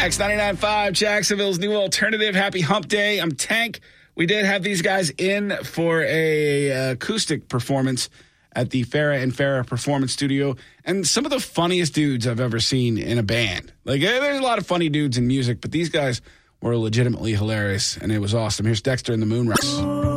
X99.5, Jacksonville's new alternative. Happy Hump Day. I'm Tank. We did have these guys in for a acoustic performance at the Farrah and Farrah Performance Studio. And some of the funniest dudes I've ever seen in a band. Like, there's a lot of funny dudes in music, but these guys were legitimately hilarious, and it was awesome. Here's Dexter and the Moonrise.